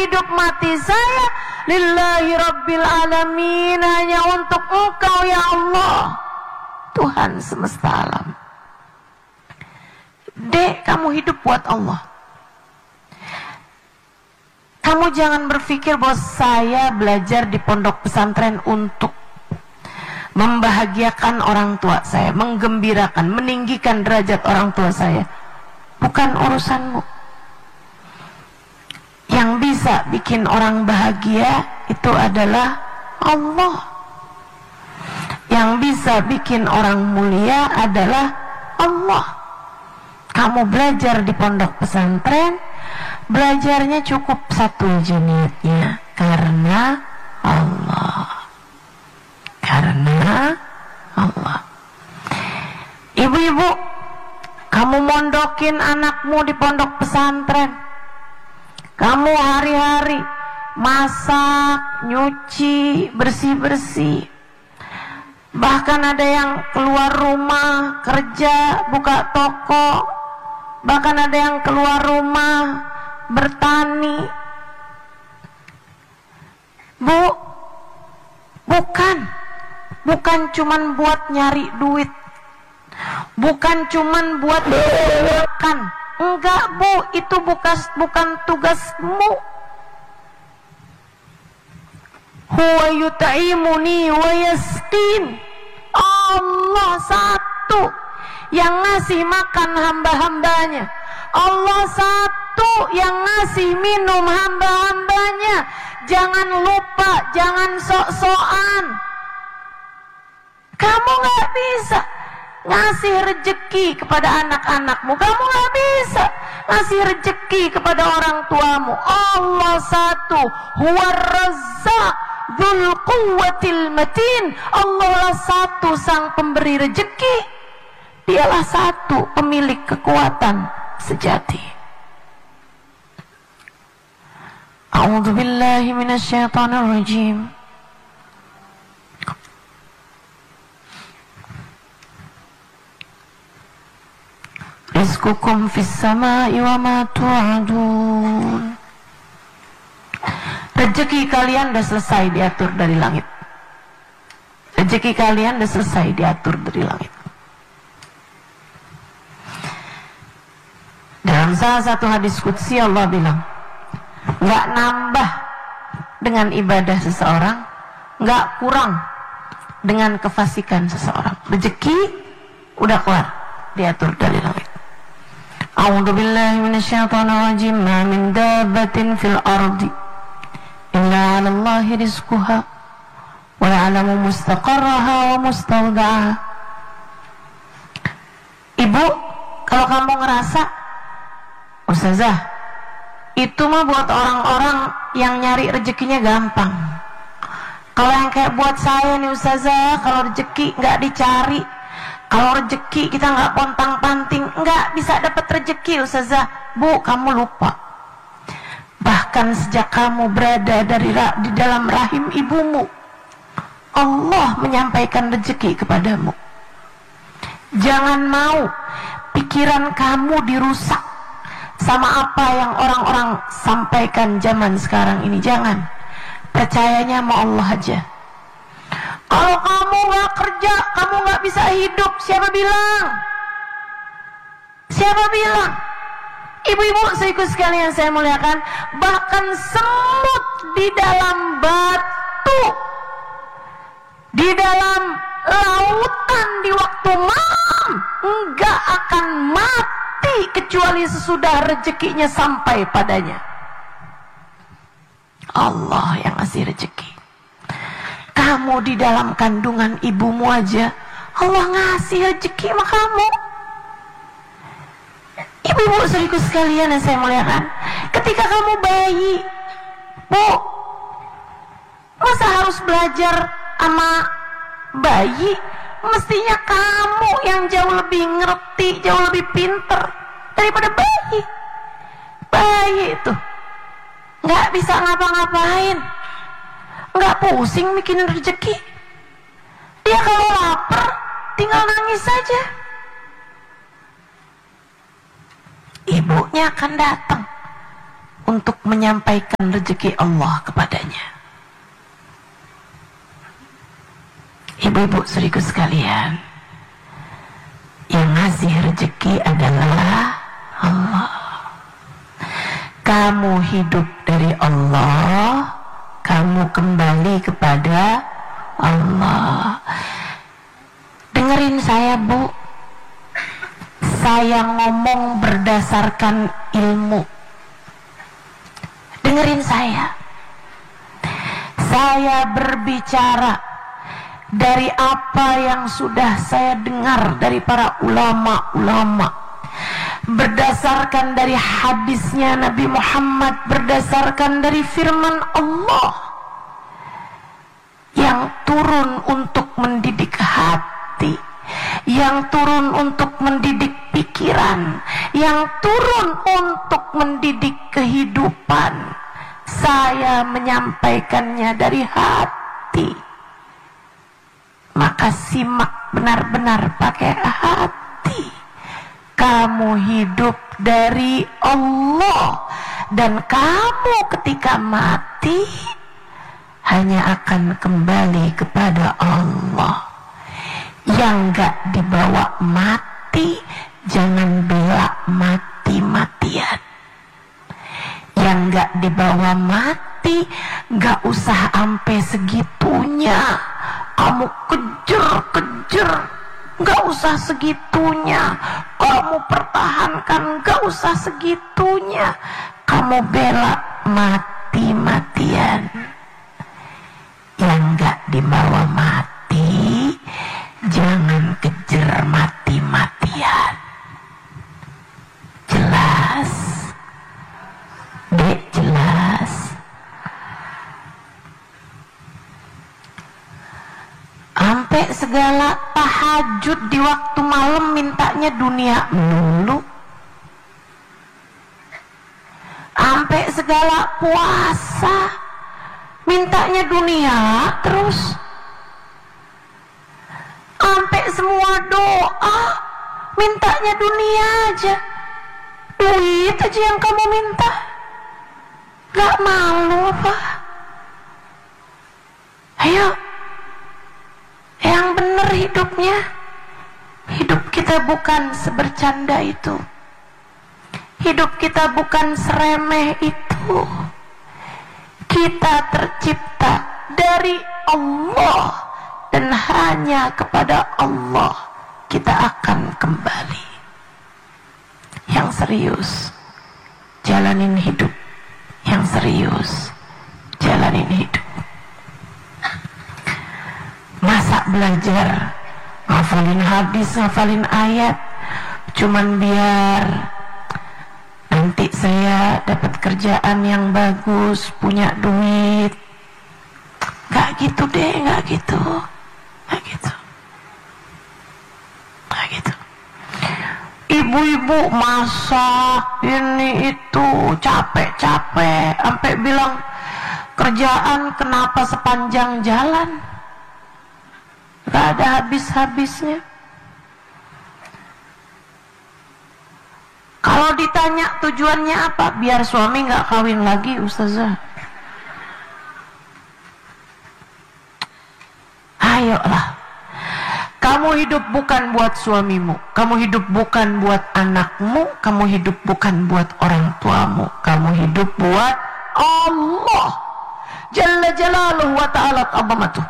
hidup mati saya lillahi rabbil alamin, hanya untuk Engkau ya Allah, Tuhan semesta alam. Dek, kamu hidup buat Allah. Kamu jangan berpikir bahwa saya belajar di pondok pesantren untuk membahagiakan orang tua saya, menggembirakan, meninggikan derajat orang tua saya. Bukan urusanmu. Yang bisa bikin orang bahagia itu adalah Allah. Yang bisa bikin orang mulia adalah Allah. Kamu belajar di pondok pesantren, belajarnya cukup satu aja niatnya, karena Allah. Karena Allah. Ibu-ibu, kamu mondokin anakmu di pondok pesantren. Kamu hari-hari masak, nyuci, bersih-bersih. Bahkan ada yang keluar rumah, kerja, buka toko. Bahkan ada yang keluar rumah, bertani. Bu, bukan cuman buat nyari duit, bukan cuman buat makan. Enggak bu, itu bukan tugasmu. Huwa yut'imuni wa yasqin. Allah satu yang ngasih makan hamba-hambanya. Allah satu yang ngasih minum hamba-hambanya. Jangan lupa, jangan sok-sokan. Kamu gak bisa ngasih rezeki kepada anak-anakmu. Kamu gak bisa ngasih rezeki kepada orang tuamu. Allah satu, Huwar Razzaq Dzul Quwwatil Matin. Allah satu sang pemberi rezeki. Dialah satu pemilik kekuatan sejati. A'udzu billahi minasyaitonir rajim. Rizqukum fis samai wa ma tu'adun. Rezeki kalian sudah selesai diatur dari langit. Rezeki kalian sudah selesai diatur dari langit. Dalam salah satu hadis qudsi Allah bilang, nggak nambah dengan ibadah seseorang, nggak kurang dengan kefasikan seseorang. Rezeki udah keluar, diatur dari langit. A'udzu billahi minasyaitonir rajim. Ma min dabbatin fil ardi illa 'ala Allahi rizquha wa ya'lamu mustaqarraha wa mustawda'aha. Ibu, kalau kamu ngerasa, Ustazah, itu mah buat orang-orang yang nyari rezekinya gampang. Kalau yang kayak buat saya nih Ustazah, kalau rezeki nggak dicari, kalau rezeki kita nggak pontang-panting, nggak bisa dapat rezeki Ustazah. Bu, kamu lupa. Bahkan sejak kamu berada di dalam rahim ibumu, Allah menyampaikan rezeki kepadamu. Jangan mau pikiran kamu dirusak sama apa yang orang-orang sampaikan zaman sekarang ini. Jangan. Percayanya sama Allah aja. Kalau kamu gak kerja, kamu gak bisa hidup. Siapa bilang? Siapa bilang? Ibu-ibu seiku sekalian saya muliakan, bahkan semut di dalam batu, di dalam lautan di waktu malam, enggak akan mati kecuali sesudah rezekinya sampai padanya. Allah yang ngasih rezeki. Kamu di dalam kandungan ibumu aja Allah ngasih rezeki sama kamu. Ibu-ibu saudaraku sekalian yang saya muliakan, ketika kamu bayi, Bu, masa harus belajar sama bayi? Mestinya kamu yang jauh lebih ngerti, jauh lebih pinter daripada bayi. Bayi itu nggak bisa ngapa-ngapain, nggak pusing mikirin rezeki. Dia kalau lapar tinggal nangis saja. Ibunya akan datang untuk menyampaikan rezeki Allah kepadanya. Ibu-ibu saudariku sekalian, yang ngasih rezeki adalah Allah. Kamu hidup dari Allah, kamu kembali kepada Allah. Dengerin saya, Bu. Saya ngomong berdasarkan ilmu. Dengerin saya. Saya berbicara dari apa yang sudah saya dengar dari para ulama-ulama, berdasarkan dari hadisnya Nabi Muhammad, berdasarkan dari firman Allah yang turun untuk mendidik hati, yang turun untuk mendidik pikiran, yang turun untuk mendidik kehidupan. Saya menyampaikannya dari hati. Maka simak benar-benar pakai hati. Kamu hidup dari Allah, dan kamu ketika mati hanya akan kembali kepada Allah. Yang gak dibawa mati, jangan bela mati-matian. Yang gak dibawa mati, gak usah sampai segitunya kamu kejar-kejar, gak usah segitunya kamu pertahankan, gak usah segitunya kamu bela mati-matian. Yang gak dibawa mati, jangan kejar mati-matian. Jelas? Dek, jelas? Sampai segala tahajud di waktu malam mintanya dunia melulu. Sampai segala puasa mintanya dunia terus. Sampai semua doa mintanya dunia aja. Duit aja yang kamu minta. Gak malu apa? Ayo, yang benar hidupnya. Hidup kita bukan sebercanda itu. Hidup kita bukan seremeh itu. Kita tercipta dari Allah, dan hanya kepada Allah kita akan kembali. Yang serius, jalanin hidup. Yang serius, jalanin hidup. Masa belajar ngafalin hadis, ngafalin ayat cuman biar nanti saya dapat kerjaan yang bagus, punya duit? Gak gitu deh, gak gitu. Gak gitu. Gak gitu. Ibu-ibu masak ini itu capek-capek sampai bilang kerjaan kenapa sepanjang jalan, gak ada habis-habisnya. Kalau ditanya tujuannya apa, biar suami gak kawin lagi, Ustazah. Ayolah, kamu hidup bukan buat suamimu, kamu hidup bukan buat anakmu, kamu hidup bukan buat orang tuamu, kamu hidup buat Allah Jalla Jalaluhu wa ta'ala azamatuh.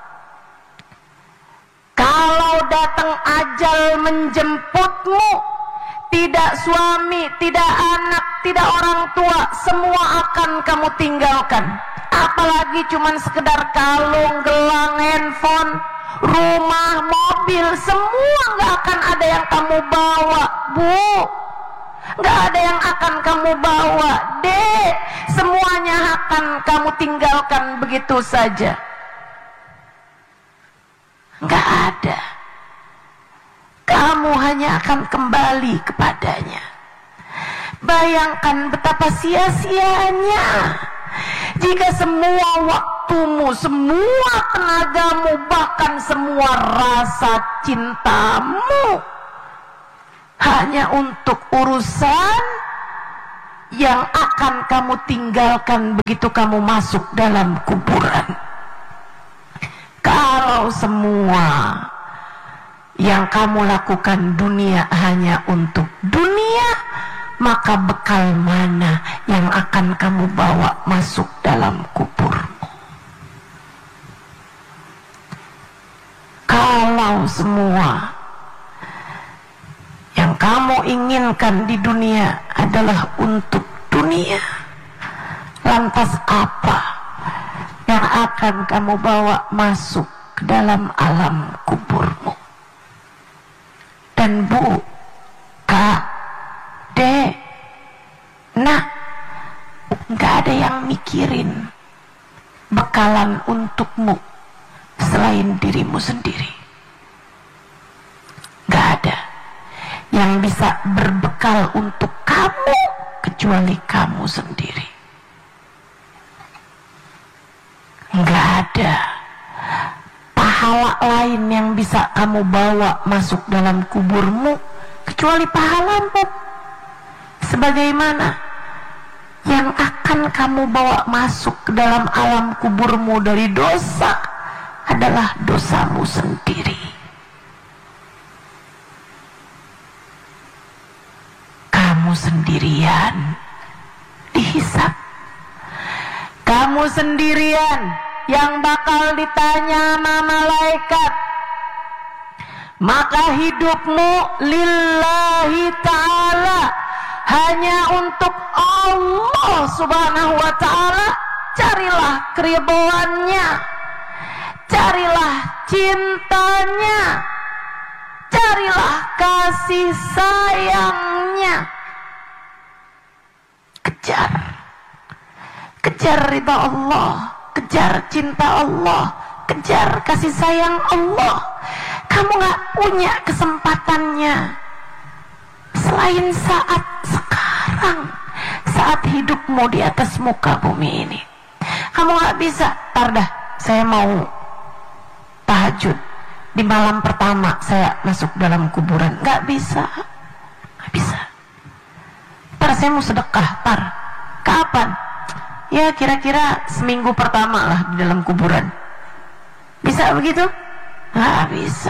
Kalau datang ajal menjemputmu, tidak suami, tidak anak, tidak orang tua, semua akan kamu tinggalkan. Apalagi cuman sekedar kalung, gelang, handphone, rumah, mobil, semua gak akan ada yang kamu bawa, Bu. Gak ada yang akan kamu bawa, Dek. Semuanya akan kamu tinggalkan begitu saja. Gak ada. Kamu hanya akan kembali kepadanya. Bayangkan betapa sia-sianya jika semua waktumu, semua tenagamu, bahkan semua rasa cintamu hanya untuk urusan yang akan kamu tinggalkan begitu kamu masuk dalam kuburan. Kalau semua yang kamu lakukan dunia hanya untuk dunia, maka bekal mana yang akan kamu bawa masuk dalam kuburmu? Kalau semua yang kamu inginkan di dunia adalah untuk dunia, lantas apa yang akan kamu bawa masuk ke dalam alam kuburmu? Dan Bu, Kak, Dek, Nak, gak ada yang mikirin bekalan untukmu selain dirimu sendiri. Gak ada yang bisa berbekal untuk kamu kecuali kamu sendiri. Gak ada pahala lain yang bisa kamu bawa masuk dalam kuburmu kecuali pahalamu. Sebagaimana yang akan kamu bawa masuk ke dalam alam kuburmu dari dosa adalah dosamu sendiri. Kamu sendirian dihisab. Kamu sendirian yang bakal ditanya sama malaikat. Maka hidupmu lillahi ta'ala, hanya untuk Allah subhanahu wa ta'ala. Carilah keridhoannya, carilah cintanya, carilah kasih sayangnya. Kejar ridha Allah, kejar cinta Allah, kejar kasih sayang Allah. Kamu gak punya kesempatannya selain saat sekarang, saat hidupmu di atas muka bumi ini. Kamu gak bisa, dah saya mau tahajud di malam pertama saya masuk dalam kuburan. Gak bisa. Saya mau sedekah, kapan? Ya kira-kira seminggu pertama lah di dalam kuburan. Bisa begitu? Gak bisa.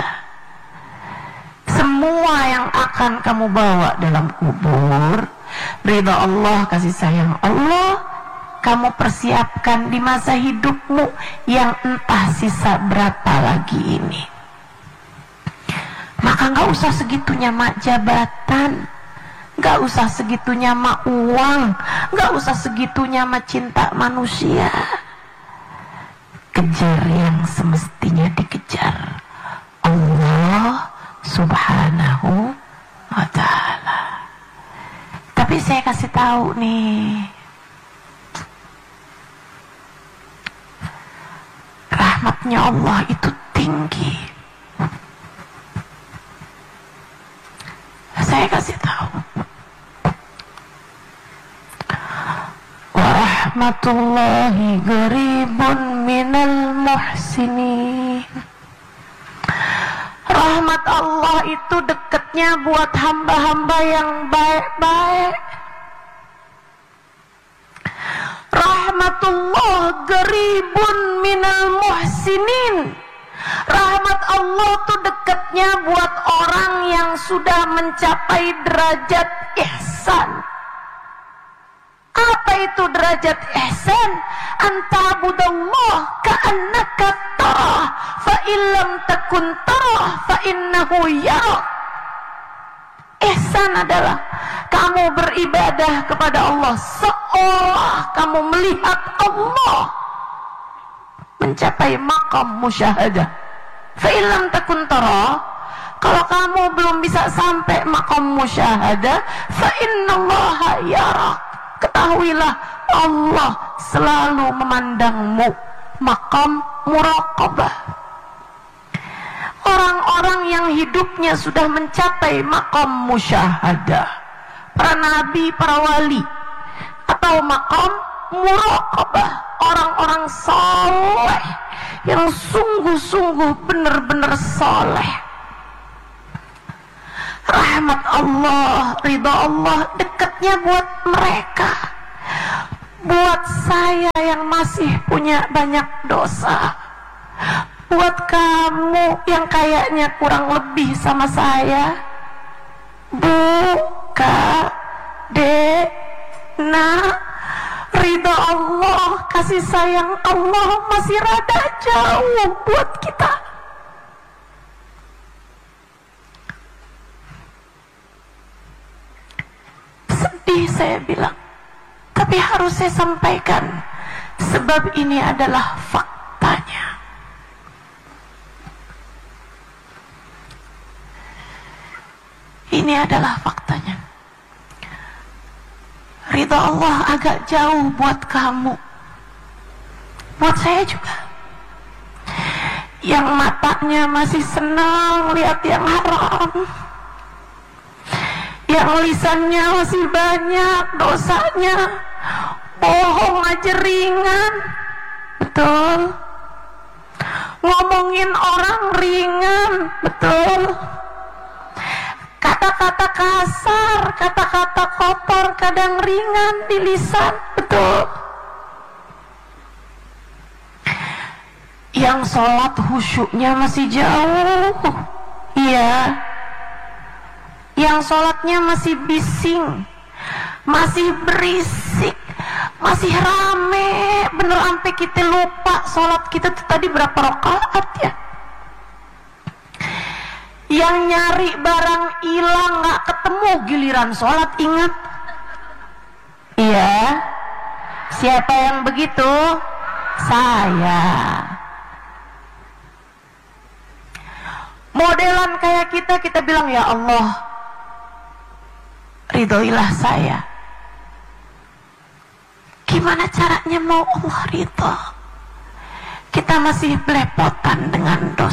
Semua yang akan kamu bawa dalam kubur, ridha Allah, kasih sayang Allah, kamu persiapkan di masa hidupmu yang entah sisa berapa lagi ini. Maka gak usah segitunya mak jabatan, gak usah segitunya mak uang, gak usah segitunya mak cinta manusia. Kejar yang semestinya dikejar, Allah subhanahu wa ta'ala. Tapi saya kasih tahu nih, rahmatnya Allah itu tinggi. Saya kasih tahu, wa rahmatullahi qaribun minal muhsinin. Rahmat Allah itu dekatnya buat hamba-hamba yang baik-baik. Rahmatullah qaribun minal muhsinin. Rahmat Allah itu dekatnya buat orang yang sudah mencapai derajat ihsan. Apa itu derajat ihsan? Antabudallah ka'annaka tarah, fa illam takun tarah fa innahu yarak. Ihsan adalah kamu beribadah kepada Allah seolah kamu melihat Allah, mencapai maqam musyahadah. Fa illam takun tarah, kalau kamu belum bisa sampai maqam musyahadah, fa innallaha yarak. Ketahuilah Allah selalu memandangmu, maqam muraqabah. Orang-orang yang hidupnya sudah mencapai maqam musyahadah, para nabi, para wali, atau maqam muraqabah, orang-orang saleh yang sungguh-sungguh benar-benar saleh. Rahmat Allah, ridha Allah dekat ingatnya buat mereka, buat saya yang masih punya banyak dosa, buat kamu yang kayaknya kurang lebih sama saya. Bu, Kak, Dek, Nak, ridha Allah, kasih sayang Allah masih rada jauh buat kita. Sedih saya bilang, tapi harus saya sampaikan, sebab ini adalah faktanya. Ini adalah faktanya. Ridha Allah agak jauh buat kamu, buat saya juga, yang matanya masih senang lihat yang haram, yang lisannya masih banyak dosanya, bohong aja ringan, betul, ngomongin orang ringan, betul, kata-kata kasar, kata-kata kotor kadang ringan di lisan, betul. Yang sholat khusyuknya masih jauh, iya. Yang sholatnya masih bising, masih berisik, masih rame, bener sampai kita lupa sholat kita tuh tadi berapa rakaat ya. Yang nyari barang hilang gak ketemu, giliran sholat ingat. Iya, siapa yang begitu? Saya. Modelan kayak kita bilang, ya Allah, ridhoilah saya. Gimana caranya mau Allah ridho? Kita masih belepotan dengan dosa.